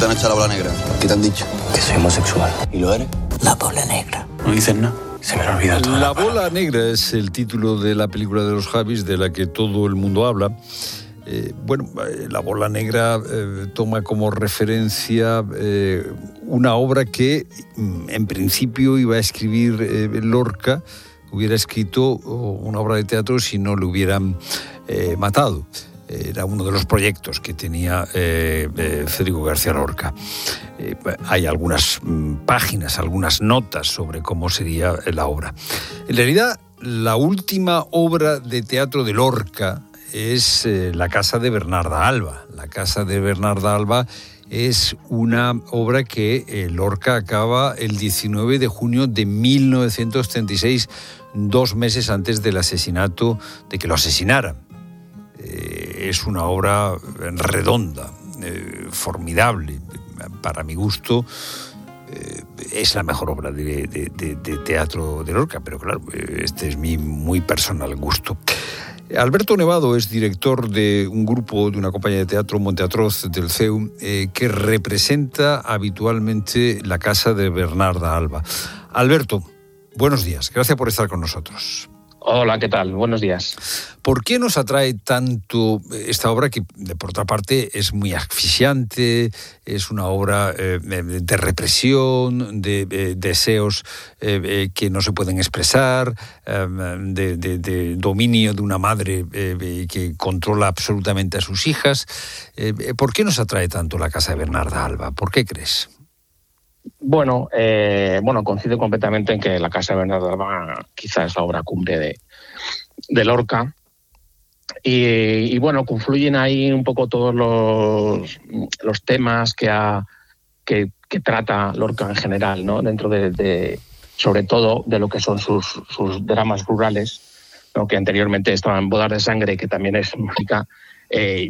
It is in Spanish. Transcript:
te han hecho la bola negra? ¿Qué te han dicho? Que soy homosexual. ¿Y lo eres? La bola negra. No dices nada. Se me olvida todo. La bola negra es el título de la película de los Javis de la que todo el mundo habla. La bola negra toma como referencia una obra que en principio iba a escribir Lorca. Hubiera escrito una obra de teatro si no le hubieran matado. Era uno de los proyectos que tenía Federico García Lorca. Hay algunas páginas, algunas notas sobre cómo sería la obra. En realidad, la última obra de teatro de Lorca es La casa de Bernarda Alba. La casa de Bernarda Alba es una obra que Lorca acaba el 19 de junio de 1936, 2 meses antes del asesinato, de que lo asesinaran. Es una obra redonda, formidable. Para mi gusto, es la mejor obra de teatro de Lorca, pero claro, este es mi muy personal gusto. Alberto Nevado es director de un grupo, de una compañía de teatro, Monteatroz, del CEU, que representa habitualmente la casa de Bernarda Alba. Alberto, buenos días. Gracias por estar con nosotros. Hola, ¿qué tal? Buenos días. ¿Por qué nos atrae tanto esta obra que, por otra parte, es muy asfixiante, es una obra de represión, de deseos que no se pueden expresar, de dominio de una madre que controla absolutamente a sus hijas? ¿Por qué nos atrae tanto la casa de Bernarda Alba? ¿Por qué crees? Bueno, coincido completamente en que La casa de Bernarda Alba quizás es la obra cumbre de Lorca. Y confluyen ahí un poco todos los temas que trata Lorca en general, ¿no? Dentro de sobre todo de lo que son sus dramas rurales, ¿no? Que anteriormente estaban Bodas de sangre, que también es música.